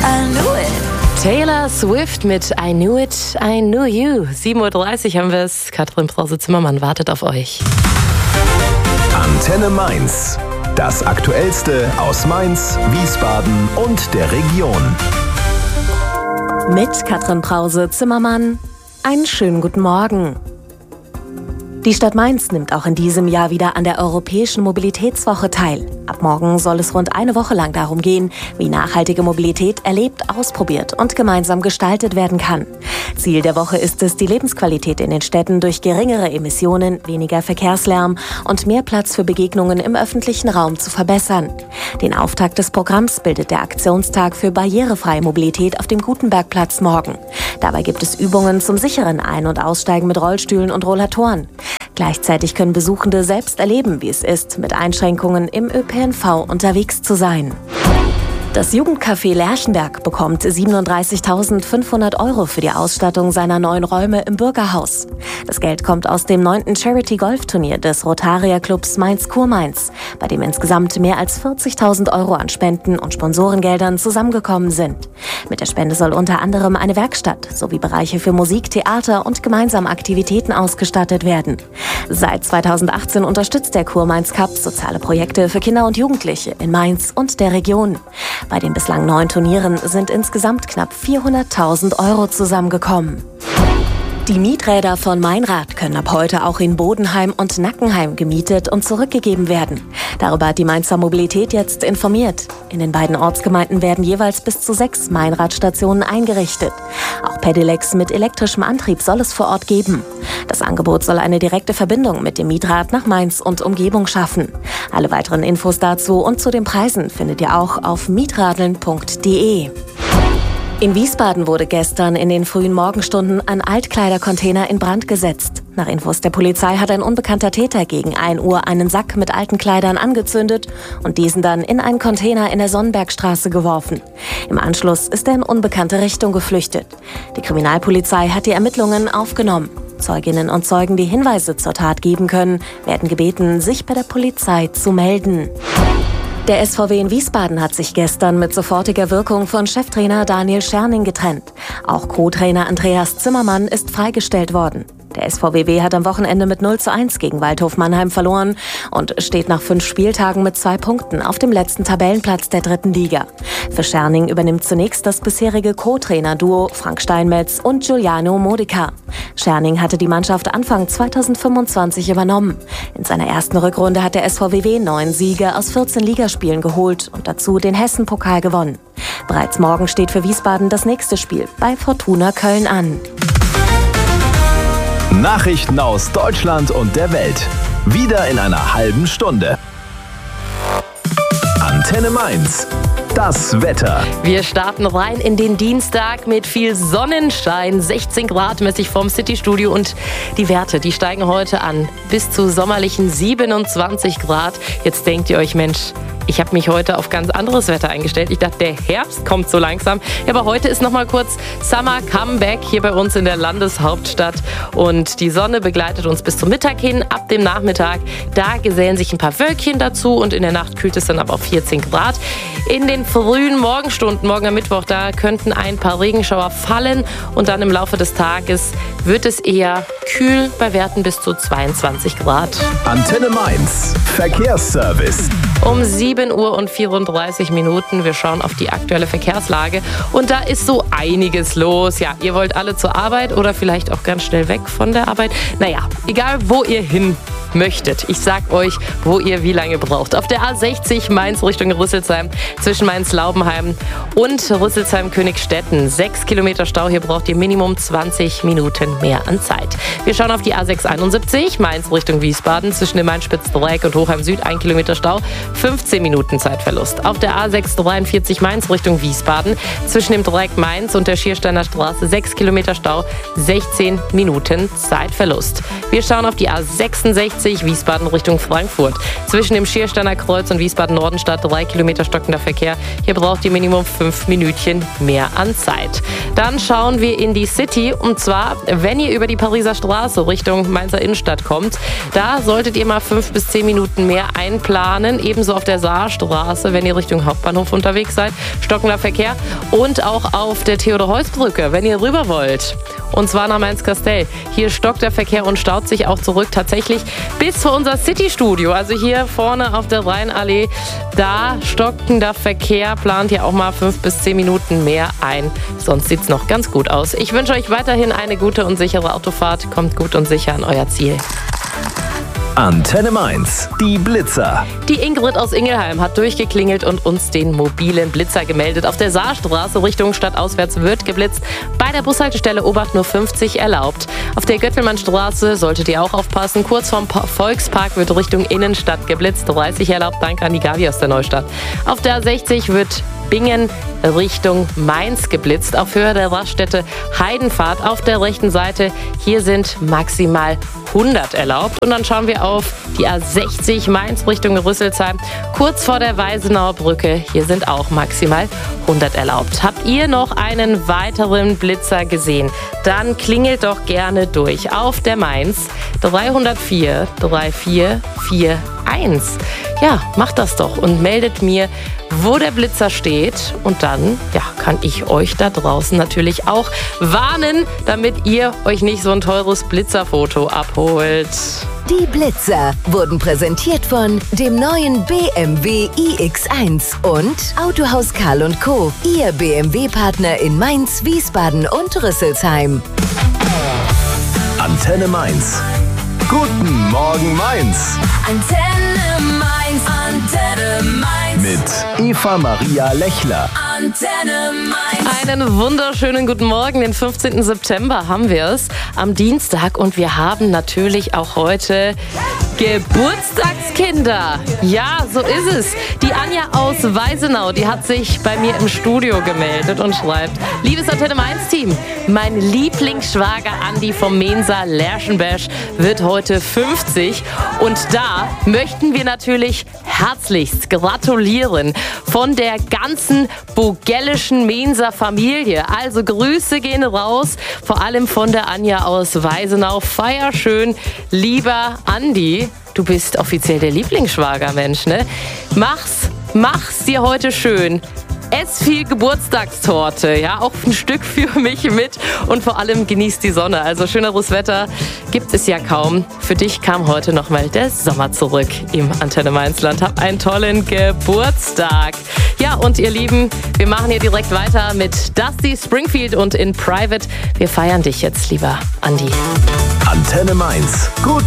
I knew it. Taylor Swift mit I Knew It, I Knew You. 7.30 Uhr haben wir es. Katrin Brause-Zimmermann wartet auf euch. Antenne Mainz. Das Aktuellste aus Mainz, Wiesbaden und der Region. Mit Katrin Brause-Zimmermann. Einen schönen guten Morgen. Die Stadt Mainz nimmt auch in diesem Jahr wieder an der Europäischen Mobilitätswoche teil. Ab morgen soll es rund eine Woche lang darum gehen, wie nachhaltige Mobilität erlebt, ausprobiert und gemeinsam gestaltet werden kann. Ziel der Woche ist es, die Lebensqualität in den Städten durch geringere Emissionen, weniger Verkehrslärm und mehr Platz für Begegnungen im öffentlichen Raum zu verbessern. Den Auftakt des Programms bildet der Aktionstag für barrierefreie Mobilität auf dem Gutenbergplatz morgen. Dabei gibt es Übungen zum sicheren Ein- und Aussteigen mit Rollstühlen und Rollatoren. Gleichzeitig können Besuchende selbst erleben, wie es ist, mit Einschränkungen im ÖPNV unterwegs zu sein. Das Jugendcafé Lerchenberg bekommt 37.500 € für die Ausstattung seiner neuen Räume im Bürgerhaus. Das Geld kommt aus dem 9. Charity-Golf-Turnier des Rotarier-Clubs Mainz-Kurmainz, bei dem insgesamt mehr als 40.000 € an Spenden und Sponsorengeldern zusammengekommen sind. Mit der Spende soll unter anderem eine Werkstatt sowie Bereiche für Musik, Theater und gemeinsame Aktivitäten ausgestattet werden. Seit 2018 unterstützt der Kurmainz Cup soziale Projekte für Kinder und Jugendliche in Mainz und der Region. Bei den bislang 9 Turnieren sind insgesamt knapp 400.000 € zusammengekommen. Die Mieträder von Meinrad können ab heute auch in Bodenheim und Nackenheim gemietet und zurückgegeben werden. Darüber hat die Mainzer Mobilität jetzt informiert. In den beiden Ortsgemeinden werden jeweils bis zu 6 Meinradstationen eingerichtet. Auch Pedelecs mit elektrischem Antrieb soll es vor Ort geben. Das Angebot soll eine direkte Verbindung mit dem Mietrad nach Mainz und Umgebung schaffen. Alle weiteren Infos dazu und zu den Preisen findet ihr auch auf mitradeln.de. In Wiesbaden wurde gestern in den frühen Morgenstunden ein Altkleidercontainer in Brand gesetzt. Nach Infos der Polizei hat ein unbekannter Täter gegen 1 Uhr einen Sack mit alten Kleidern angezündet und diesen dann in einen Container in der Sonnenbergstraße geworfen. Im Anschluss ist er in unbekannte Richtung geflüchtet. Die Kriminalpolizei hat die Ermittlungen aufgenommen. Zeuginnen und Zeugen, die Hinweise zur Tat geben können, werden gebeten, sich bei der Polizei zu melden. Der SVW in Wiesbaden hat sich gestern mit sofortiger Wirkung von Cheftrainer Daniel Scherning getrennt. Auch Co-Trainer Andreas Zimmermann ist freigestellt worden. Der SVW hat am Wochenende mit 0:1 gegen Waldhof Mannheim verloren und steht nach 5 Spieltagen mit 2 Punkten auf dem letzten Tabellenplatz der 3. Liga. Für Scherning übernimmt zunächst das bisherige Co-Trainer-Duo Frank Steinmetz und Giuliano Modica. Scherning hatte die Mannschaft Anfang 2025 übernommen. In seiner ersten Rückrunde hat der SVW 9 Siege aus 14 Ligaspielen geholt und dazu den Hessen-Pokal gewonnen. Bereits morgen steht für Wiesbaden das nächste Spiel bei Fortuna Köln an. Nachrichten aus Deutschland und der Welt. Wieder in einer halben Stunde. Antenne Mainz. Das Wetter. Wir starten rein in den Dienstag mit viel Sonnenschein. 16 Grad messe ich vom City-Studio und die Werte, die steigen heute an. Bis zu sommerlichen 27 Grad. Jetzt denkt ihr euch, Mensch, ich habe mich heute auf ganz anderes Wetter eingestellt. Ich dachte, der Herbst kommt so langsam. Ja, aber heute ist noch mal kurz Summer Comeback hier bei uns in der Landeshauptstadt. Und die Sonne begleitet uns bis zum Mittag hin. Ab dem Nachmittag, da gesellen sich ein paar Wölkchen dazu. Und in der Nacht kühlt es dann aber auf 14 Grad. In den frühen Morgenstunden, morgen am Mittwoch, da könnten ein paar Regenschauer fallen. Und dann im Laufe des Tages wird es eher kühl bei Werten bis zu 22 Grad. Antenne Mainz. Verkehrsservice. Um 7:34 Uhr. Wir schauen auf die aktuelle Verkehrslage. Und da ist so einiges los. Ja, ihr wollt alle zur Arbeit oder vielleicht auch ganz schnell weg von der Arbeit. Naja, egal wo ihr hin möchtet. Ich sag euch, wo ihr wie lange braucht. Auf der A60 Mainz Richtung Rüsselsheim zwischen Mainz-Laubenheim und Rüsselsheim-Königstetten. 6 Kilometer Stau. Hier braucht ihr Minimum 20 Minuten mehr an Zeit. Wir schauen auf die A671 Mainz Richtung Wiesbaden zwischen dem Mainz-Spitzdreieck und Hochheim Süd. 1 Kilometer Stau. 15 Minuten Zeitverlust. Auf der A643 Mainz Richtung Wiesbaden zwischen dem Dreieck Mainz und der Schiersteiner Straße 6 Kilometer Stau, 16 Minuten Zeitverlust. Wir schauen auf die A66 A60 Wiesbaden Richtung Frankfurt. Zwischen dem Schiersteiner Kreuz und Wiesbaden-Nordenstadt 3 Kilometer stockender Verkehr. Hier braucht ihr Minimum 5 Minütchen mehr an Zeit. Dann schauen wir in die City und zwar, wenn ihr über die Pariser Straße Richtung Mainzer Innenstadt kommt, da solltet ihr mal 5 bis 10 Minuten mehr einplanen. Ebenso auf der Saarstraße, wenn ihr Richtung Hauptbahnhof unterwegs seid, stockender Verkehr. Und auch auf der Theodor-Heuss-Brücke, wenn ihr rüber wollt. Und zwar nach Mainz-Kastell. Hier stockt der Verkehr und staut sich auch zurück tatsächlich bis vor unser City-Studio. Also hier vorne auf der Rheinallee, da stockender Verkehr. Plant ihr auch mal 5 bis 10 Minuten mehr ein. Sonst sieht es noch ganz gut aus. Ich wünsche euch weiterhin eine gute und sichere Autofahrt. Kommt gut und sicher an euer Ziel. Antenne Mainz, die Blitzer. Die Ingrid aus Ingelheim hat durchgeklingelt und uns den mobilen Blitzer gemeldet. Auf der Saarstraße Richtung stadtauswärts wird geblitzt. Bei der Bushaltestelle Obacht nur 50 erlaubt. Auf der Göttelmannstraße solltet ihr auch aufpassen. Kurz vorm Volkspark wird Richtung Innenstadt geblitzt. 30 erlaubt. Danke an die Gavi aus der Neustadt. Auf der 60 wird Bingen Richtung Mainz geblitzt. Auf Höhe der Raststätte Heidenfahrt auf der rechten Seite. Hier sind maximal 100 erlaubt. Und dann schauen wir auf die A60 Mainz Richtung Rüsselsheim. Kurz vor der Weisenauer Brücke. Hier sind auch maximal 100 erlaubt. Habt ihr noch einen weiteren Blitzer gesehen? Dann klingelt doch gerne durch auf der Mainz 304 3441. Ja, macht das doch und meldet mir, wo der Blitzer steht. Und dann kann ich euch da draußen natürlich auch warnen, damit ihr euch nicht so ein teures Blitzerfoto abholt. Die Blitzer wurden präsentiert von dem neuen BMW iX1 und Autohaus Karl & Co., Ihr BMW-Partner in Mainz, Wiesbaden und Rüsselsheim. Antenne Mainz. Guten Morgen Mainz. Antenne Mainz, Antenne Mainz. Mit Eva Maria Lechler. Antenne Mainz. Einen wunderschönen guten Morgen. Den 15. September haben wir es am Dienstag und wir haben natürlich auch heute Geburtstagskinder. Ja, so ist es. Die Anja aus Weisenau, die hat sich bei mir im Studio gemeldet und schreibt: Liebes Antenne Mainz-Team, mein Lieblingsschwager Andi vom Mensa Lerchenberg wird heute 50 und da möchten wir natürlich herzlichst gratulieren von der ganzen bogellischen Mensa Familie. Also Grüße gehen raus, vor allem von der Anja aus Weisenau. Feier schön, lieber Andi. Du bist offiziell der Lieblingsschwager, Mensch, ne? Mach's dir heute schön. Ess viel Geburtstagstorte, ja, auch ein Stück für mich mit und vor allem genießt die Sonne. Also schöneres Wetter gibt es ja kaum. Für dich kam heute nochmal der Sommer zurück im Antenne Mainzland. Hab einen tollen Geburtstag. Ja, und ihr Lieben, wir machen hier direkt weiter mit Dusty Springfield und In Private. Wir feiern dich jetzt, lieber Andi. Antenne Mainz. Guten